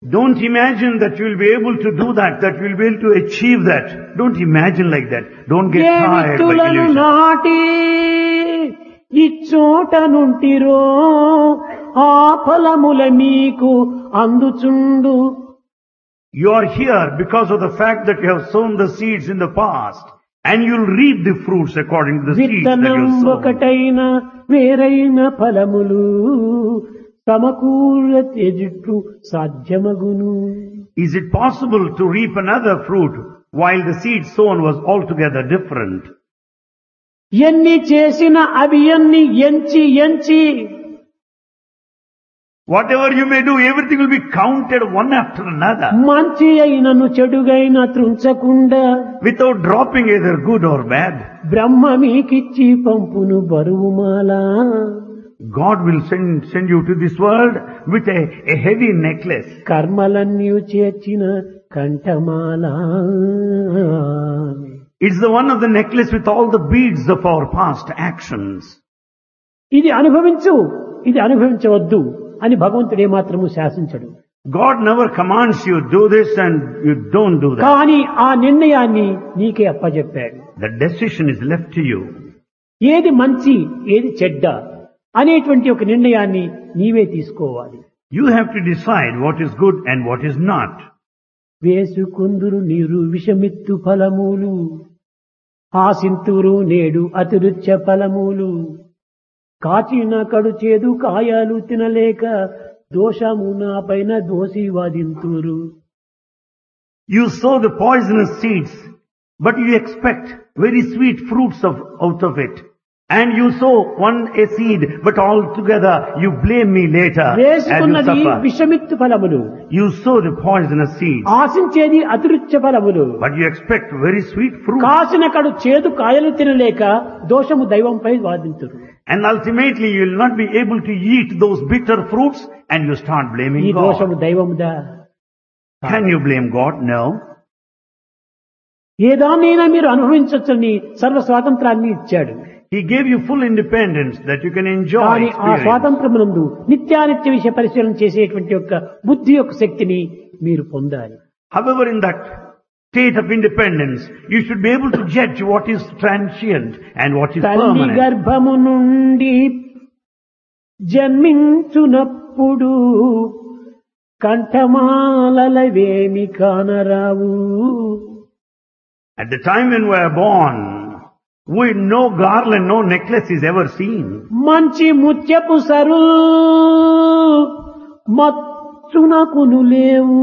Don't imagine that you will be able to do that you will be able to achieve that. Don't imagine like that. Don't get A tired by విత్తులను illusion. నాటి ఇచ్చోట నుంటిరో ఆ ఫలముల మీకు అందుచుండు. You are here because of the fact that you have sown the seeds in the past, and you'll reap the fruits according to the seeds that you విత్తనం have sown. ఒకటైన వేరైన ఫలములు సమకూర తెజుట్టు సాధ్యమగును. Is it possible to reap another fruit while the seed sown was altogether different? ఎన్ని చేసిన అవి ఎన్ని ఎంచి ఎంచి Whatever you may do, everything will be counted one after another, మంచి అయినను చెడుగైన త్రుంచకుండా without dropping either good or bad. బ్రహ్మ మీకిచ్చి పంపును బరువుమాల. God will send you to this world with a heavy necklace. కర్మలన్నీ చేర్చిన కంఠమాల. It's the one of the necklace with all the beads of our past actions. ఇది అనుభవించు, ఇది అనుభవించవద్దు అని భగవంతుడు ఏమాత్రము శాసించడు. God never commands you do this and you don't do that. కానీ ఆ నిర్ణయాన్ని నీకే అప్పజెప్పాడు. The decision is left to you. ఏది మంచి ఏది చెడ్డ అనేటువంటి ఒక నిర్ణయాన్ని నీవే తీసుకోవాలి. You have to decide what is good and what is not. వేసుకుందురు నీరు విషమిత్తు ఫలములు, ఆసింతురు నేడు అతిరుచ్య ఫలములు, కాచిన కడు చేదు కాయాలు తినలేక దోషము నా పైన దోషి వాదింతురు. You sow the poisonous seeds, but you expect very sweet fruits out of it. And you sow a seed, but altogether you blame me later as you వేసుకున్నది suffer. విషమిత్తు ఫలములు, You sow the poisonous seeds, ఆశించేది అతిరుచ్య ఫలములు, but you expect very sweet fruit. కాసిన కడు చేదు కాయలు తినలేక దోషము దైవంపై వాదింతురు. And ultimately you will not be able to eat those bitter fruits and you start ఈ blaming God. దోషము దైవముదా? Can you blame God? No. ఏదాన్నైనా మీరు అనుభవించవచ్చని సర్వ స్వాతంత్రాన్ని ఇచ్చాడు. He gave you full independence that you can enjoy కానీ ఆ experience. స్వాతంత్రమునందు నిత్యానిత్య విషయ పరిశీలన చేసేటువంటి యొక్క బుద్ధి యొక్క శక్తిని మీరు పొందాలి. However, in that state of independence, you should be able to judge what is transient and what is తల్లి permanent. గర్భము నుండి జన్మించునప్పుడు కంఠమాలవేమి కానరావు. At the time when we are born, no garland, no necklace is ever seen. మంచి ముత్యపు sir మచ్చునకును లేవు.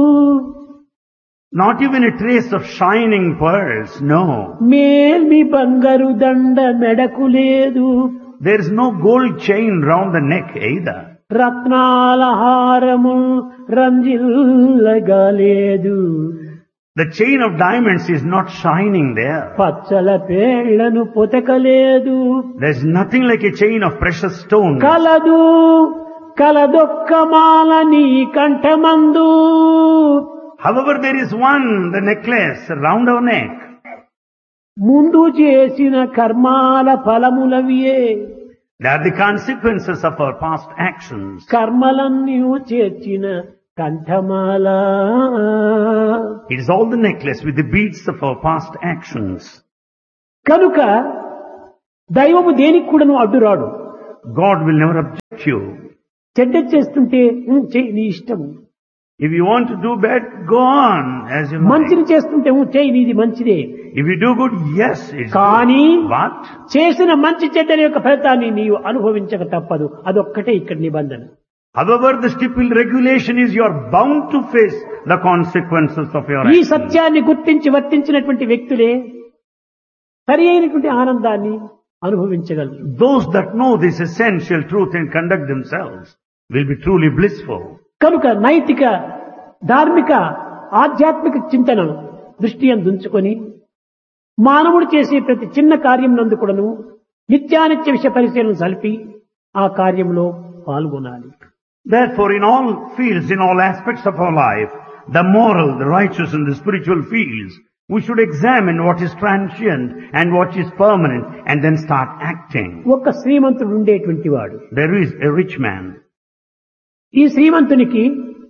Not even a trace of shining pearls, no. మేల్మి బంగారు దండ మెడకు లేదు. There is no gold chain round the neck either. రత్నాల హారము రంజిల్లగా లేదు. The chain of diamonds is not shining there. Pachchala పేళ్లను పొతకలేదు. There's nothing like a chain of precious stones. కలదు కలదొక్కమాల నీ కంఠమందు. However, there is one, the necklace around our neck. ముందు చేసిన కర్మాల ఫలములవియే. They are the consequences of our past actions. కర్మలన్నీ చేర్చిన కంఠమాల. It is all the necklace with the beads of our past actions. కనుక దైవము దేనికి కూడాను అడ్డురాడు. God will never object you. చెడ్డ చేస్తుంటే చెయ్యి నీ ఇష్టం. If you want to do bad, go on as you మంచిని like. చేస్తుంటే చెయ్యి నీది మంచిదే. If you do good, yes, it's కానీ good. But చేసిన మంచి చెడ్డల యొక్క ఫలితాన్ని నీవు అనుభవించక తప్పదు. అదొక్కటే ఇక్కడ నిబంధన. however, the stipulated regulation is you are bound to face the consequences of your ఈ actions. సత్యాన్ని గుర్తించి వర్తించినటువంటి వ్యక్తులే సరి అయినటువంటి ఆనందాన్ని అనుభవించగలరు. Those that know this essential truth and conduct themselves will be truly blissful. కనుక నైతిక ధార్మిక ఆధ్యాత్మిక చింతన దృష్టి అందుంచుకొని మానవుడు చేసే ప్రతి చిన్న కార్యం నందు కూడాను నిత్యానిత్య విషయ పరిశీలన సలిపి ఆ కార్యంలో పాల్గొనాలి. Therefore, in all fields, in all aspects of our life, the moral, the righteous and the spiritual fields, we should examine what is transient and what is permanent and then start acting. ఒక శ్రీమంతుడు ఉండేటువంటి వాడు. There is a rich man. ఈ శ్రీమంతునికి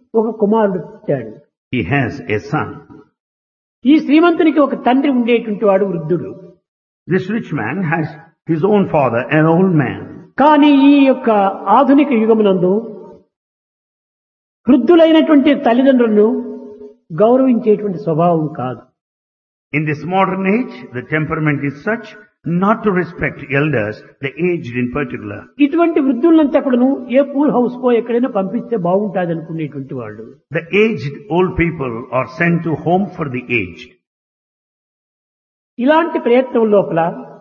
ఒక కుమారుడు పుట్టాడు. He has a son. ఈ శ్రీమంతునికి ఒక తండ్రి ఉండేటువంటి వాడు వృద్ధుడు. This rich man has his own father, an old man. కానీ ఈ యొక్క ఆధునిక యుగమునందు వృద్ధులైనటువంటి తల్లిదండ్రులను గౌరవించేటువంటి స్వభావం కాదు. In this modern age, the temperament is such not to respect elders, the aged in particular. ఇటువంటి వృద్ధులంతా కూడాను ఏ పూల్ హౌస్ కో ఎక్కడైనా పంపిస్తే బాగుంటుంది అనుకునేటువంటి వాళ్ళు. The aged old people are sent to home for the aged. ఇలాంటి ప్రయత్నం లోపల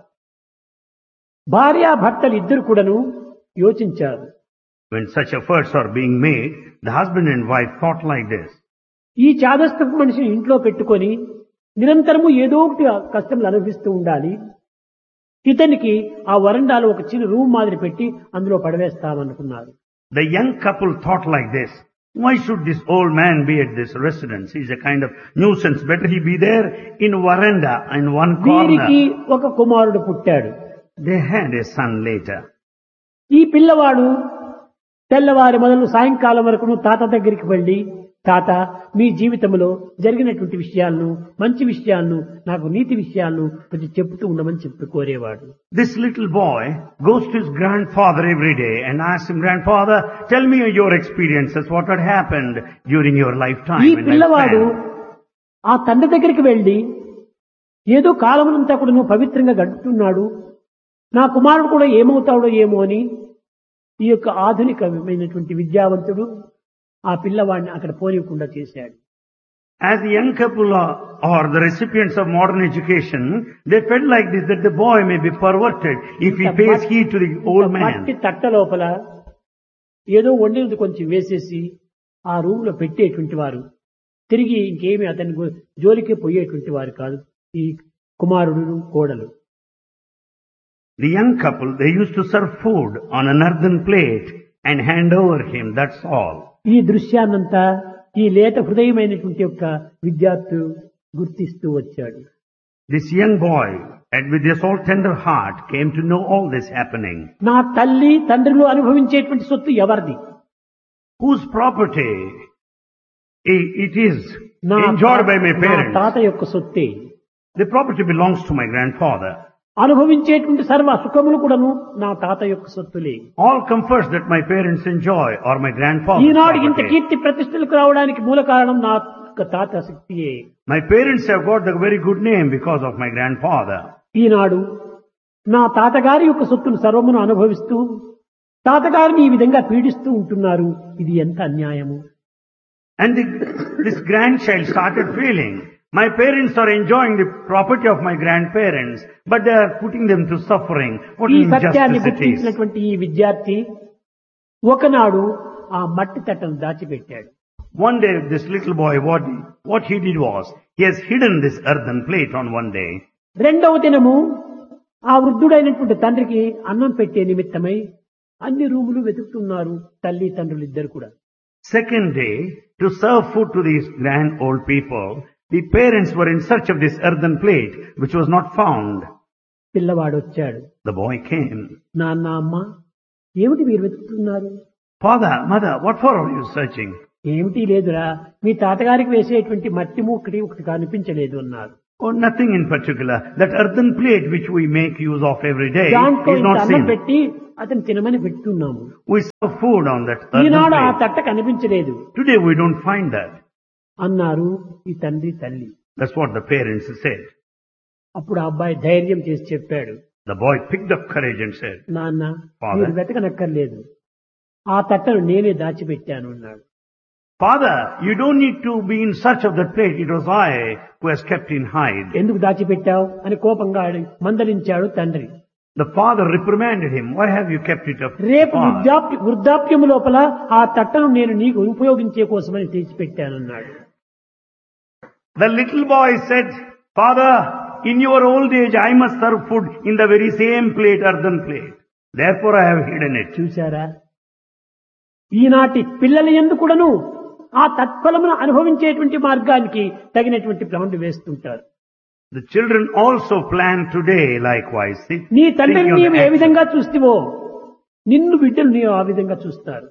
భార్యాభర్తలు ఇద్దరు కూడాను యోచించారు. When such efforts are being made, the husband and wife thought like this. ఈ చాదస్తపు మనిషిని ఇంట్లో పెట్టుకొని నిరంతరము ఏదో ఒకటి కష్టములు అనుభవిస్తూ ఉండాలి. ఇతనికి ఆ వరండాలో ఒక చిన్న రూమ్ మాదిరి పెట్టి అందులో పడవేస్తామనుకున్నారు. The young couple thought like this. Why should this old man be at this residence? He's a kind of nuisance. Better he be there in veranda in one వీరికి corner. ఒక కుమారుడు పుట్టాడు. They had a son later. ఈ పిల్లవాడు తెల్లవారి మొదలు సాయంకాలం వరకు తాత దగ్గరికి వెళ్ళి, తాత మీ జీవితంలో జరిగినటువంటి విషయాలను, మంచి విషయాలను, నాకు నీతి విషయాలను కొంచెం చెప్తూ ఉండమని చెప్పి కోరేవాడు. This little boy goes to his grandfather every day and asks him, Grandfather, tell me your experiences, what had happened during your lifetime. ఈ and పిల్లవాడు lifespan." ఆ తండ్రి దగ్గరికి వెళ్ళి ఏదో కాలమునంతా కూడా నువ్వు పవిత్రంగా గడుపుతున్నాడు, నా కుమారుడు కూడా ఏమవుతాడో ఏమో అని ఈ యొక్క ఆధునికమైనటువంటి విద్యావంతుడు ఆ పిల్లవాడిని అక్కడ పోనీయకుండా చేశాడు. As the young couple are the recipients of modern education, they felt like this, that the boy may be perverted if he pays heed to the old మట్టి man. తట్ట లోపల ఏదో వండినది కొంచెం వేసేసి ఆ రూమ్ లో పెట్టేటువంటి వారు తిరిగి ఇంకేమి అతని జోలికి పోయేటువంటి వారు కాదు ఈ కుమారుడు కోడలు. The young couple, they used to serve food on an earthen plate and hand over him, that's all. ఈ దృశ్యాన్నంతా ఈ లేత హృదయమైనటువంటి యొక్క విద్యార్థులు గుర్తిస్తూ వచ్చాడు. This young boy, and with this all tender heart, came to know all this happening. నా తల్లి తండ్రులు అనుభవించేటువంటి సొత్తు ఎవరిది? Whose property it is నా enjoyed by my నా parents. తాత యొక్క సొత్తే. The property belongs to my grandfather. అనుభవించేటువంటి సర్వ సుఖములు కూడాను నా తాత యొక్క సొత్తులే. All comforts that my parents enjoy are my grandfather's ఈనాడు ఇంత property. కీర్తి ప్రతిష్టలకు రావడానికి మూల కారణం నా యొక్క తాత శక్తియే. My parents have got the very good name because of my grandfather. ఈనాడు నా తాతగారి యొక్క సొత్తును సర్వమును అనుభవిస్తూ తాతగారిని ఈ విధంగా పీడిస్తూ ఉంటున్నారు. ఇది ఎంత అన్యాయము. And this grandchild started feeling, my parents are enjoying the property of my grandparents, but they are putting them to suffering. What ఈ సత్యాన్ని injustice it is. గుర్తించినటువంటి ఈ విద్యార్థి ఒకనాడు ఆ మట్టి తట్టను దాచిపెట్టాడు. One day this little boy, what he did was, he has hidden this earthen plate on one day. రెండవ దినము ఆ వృద్ధుడైనటువంటి తండ్రికి అన్నం పెట్టే నిమిత్తమై అన్ని రూములు వెతుకుతున్నారు తల్లి తండ్రులు ఇద్దరు కూడా. Second day, to serve food to these grand old people, the parents were in search of this earthen plate, which was not found. పిల్లవాడు వచ్చాడు. The boy came. నాన్న అమ్మ ఏమిటి మీరు వెతుకుతున్నారు? Father, mother, what for are you searching? ఏమిటి లేదురా, మీ తాతగారికి వేసేటువంటి మట్టి ముక్కటి ఒకటి కనిపించలేదు అన్నారు. Oh, nothing in particular. That earthen plate which we make use of every day దాంట్లో is ఇంత not అన్నం seen. పెట్టి అతను తినమని పెట్టున్నాము. We serve food on that earthen ఈనాడు ఆ plate. తట్ట కనిపించలేదు Today we don't find that. అన్నారు ఈ తండ్రి తల్లి. That's what the parents said. అప్పుడు ఆ అబ్బాయి ధైర్యం చేసి చెప్పాడు, The boy picked up courage and said, నాన్న Father. మీరు వెతకనక్కర్లేదు, ఆ తట్టను నేనే దాచిపెట్టాను అన్నాడు. Father, you don't need to be in search of that plate. It was I who has kept in hide. ఎందుకు దాచిపెట్టావు అని కోపంగా మందలించాడు తండ్రి. The father reprimanded him. Why have you kept it up? రేపు వృద్ధాప్యము లోపల ఆ తట్టను నేను నీకు ఉపయోగించే కోసమని తెచ్చిపెట్టానన్నాడు. The little boy said, Father, in your old age I must serve food in the very same plate, earthen plate. Therefore I have hidden it. చూశారా, ఈనాటి పిల్లల యందు కూడాను ఆ తత్ఫలమును అనుభవించేటువంటి మార్గానికి తగినటువంటి ప్లాన్లు వేస్తుంటారు. The children also plan today likewise. నీ తండ్రిని Thinking of నీవు the ఏ action. విధంగా చూస్తావో నిన్ను బిడ్డలు నీవు ఆ విధంగా చూస్తారు.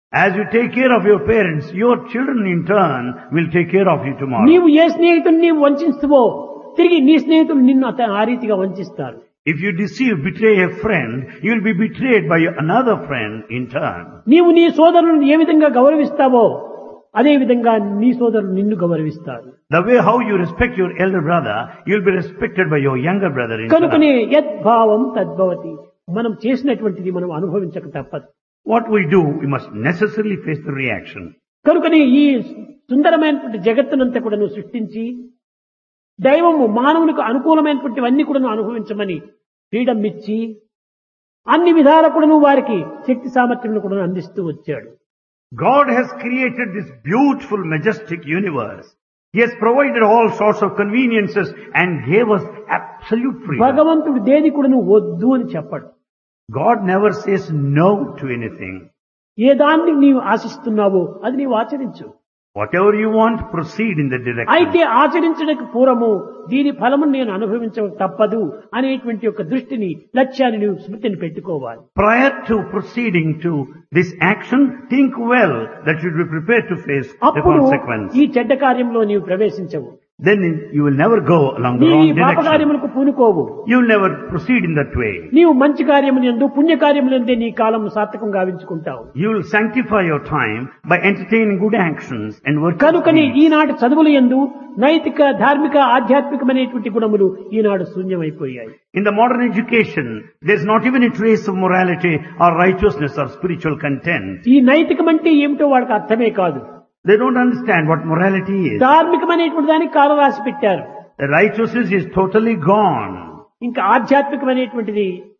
As you take care of your parents, your children in turn will take care of you tomorrow. నీవు ఏ స్నేహితుడిని నీవు వంచిస్తువో తిరిగి నీ స్నేహితులు నిన్ను ఆ రీతిగా వంచిస్తారు. If you deceive, betray a friend, you will be betrayed by another friend in turn. నీవు నీ సోదరులను ఏ విధంగా గౌరవిస్తావో అదే విధంగా నీ సోదరులు నిన్ను గౌరవిస్తారు. The way how you respect your elder brother, you will be respected by your younger brother in కనుకనే turn. యద్భావం తద్భవతి. మనం చేసినటువంటిది మనం అనుభవించక తప్పదు. What we do, we must necessarily face the reaction. కనుకనే ఈ సుందరమైనటువంటి జగత్తునంతా కూడా నువ్వు సృష్టించి దైవము మానవునికి అనుకూలమైనటువంటివన్నీ కూడా నువ్వు అనుభవించమని ఫ్రీడమ్ ఇచ్చి అన్ని విధాల కూడా నువ్వు వారికి శక్తి సామర్థ్యం కూడా అందిస్తూ వచ్చాడు. God has created this beautiful, majestic universe. He has provided all sorts of conveniences and gave us absolute freedom. భగవంతుడు దేని కూడా నువ్వు వద్దు అని చెప్పడు. God never says no to anything. ఏ దాన్ని నీవు ఆశిస్తున్నావో అది నీవు ఆచరించు. Whatever you want, proceed in the direction. అయితే ఆచరించడానికి పూర్వము దీని ఫలము నేను అనుభవించక తప్పదు అనేటువంటి ఒక దృష్టిని లక్ష్యాన్ని నువ్వు స్మృతిని పెట్టుకోవాలి. Prior to proceeding to this action, think well that you will be prepared to face the అప్పుడు consequence. ఈ చెడ్డ కార్యంలో నీవు ప్రవేశించవు. Then you will never go along the నీ wrong పాప direction. కార్యములకు పూనుకోవు. You will never proceed in that way. నీవు మంచి కార్యములందు పుణ్య కార్యములందే నీ కాలం సార్థకం గావించుకుంటావు. You will sanctify your time by entertaining good actions and working. కనుకని ఈనాటి చదువుల యందు నైతిక ధార్మిక ఆధ్యాత్మికమైనటువంటి గుణములు ఈనాడు శూన్యమైపోయాయి. In the modern education, there is not even a trace of morality or righteousness or spiritual content. ఈ నైతికం అంటే ఏమిటో వాళ్ళకి అర్థమే కాదు. They don't understand what morality is. ధార్మికమైనటువంటి దానికి కాల రాసి పెట్టారు. The righteousness is totally gone. ఇంకా ఆధ్యాత్మికమైనటువంటిది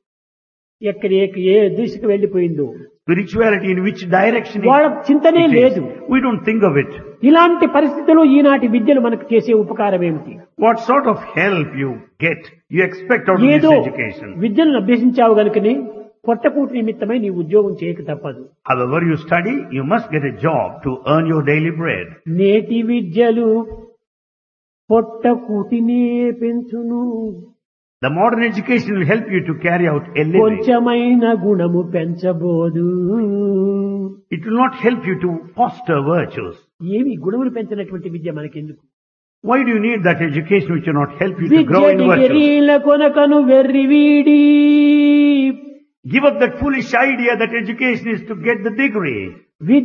ఏ దిశకు వెళ్లిపోయిందో Spirituality in which direction వాళ్ళ చింతనే it లేదు. is. We don't think of it. ఇలాంటి పరిస్థితుల్లో ఈనాటి విద్యలు మనకు చేసే ఉపకారం ఏమిటి? What sort of help you get, you expect out of ఏదో this education. విద్యను అభ్యసించావు గనుకని పొట్టకూటి నిమిత్తమై నీ ఉద్యోగం చేయక తప్పదు. However you study, you must get a job to earn your daily bread. నేటి విద్యలు పొట్టకూటినే పెంచును, The modern education will help you to carry out a living. కొంచెమైన గుణము పెంచబోదు. It will not help you to foster virtues. ఏమి గుణములు పెంచినటువంటి విద్య మనకెందుకు? Why do you need that education which will not help you to grow in Vidya virtues? డిగ్రీల కొనకను వెర్రివీడి. Give up that foolish idea that education is to get the degree.